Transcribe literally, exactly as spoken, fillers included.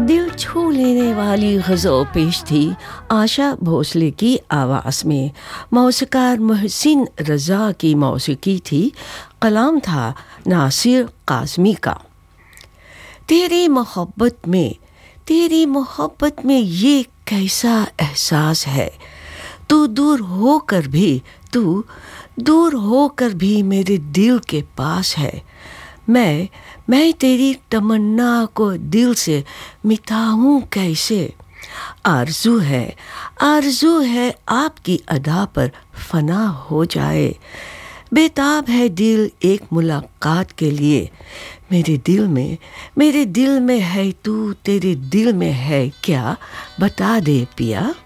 दिल छू लेने वाली गज़ल पेश थी आशा भोसले की आवाज़ में। मौसीकार मोहसिन रज़ा की मौसीकी थी, कलाम था नासिर काज़मी का। तेरी मोहब्बत में तेरी मोहब्बत में ये कैसा एहसास है, तू दूर होकर भी तू दूर होकर भी मेरे दिल के पास है। मैं मैं तेरी तमन्ना को दिल से मिटाऊं कैसे। आरज़ू है आरज़ू है आपकी अदा पर फना हो जाए। बेताब है दिल एक मुलाकात के लिए। मेरे दिल में मेरे दिल में है तू, तेरे दिल में है क्या, बता दे पिया।